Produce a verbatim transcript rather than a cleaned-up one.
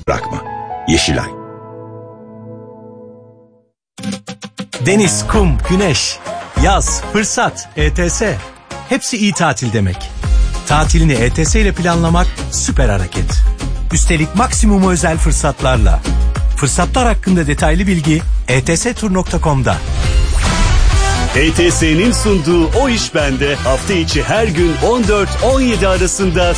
Bırakma. Yeşilay. Deniz, kum, güneş, yaz, fırsat, E T S. Hepsi iyi tatil demek. Tatilini E T S ile planlamak süper hareket. Üstelik maksimum özel fırsatlarla. Fırsatlar hakkında detaylı bilgi e t s tur nokta com'da. E T S'nin sunduğu O İş Bende hafta içi her gün on dört on yedi arasında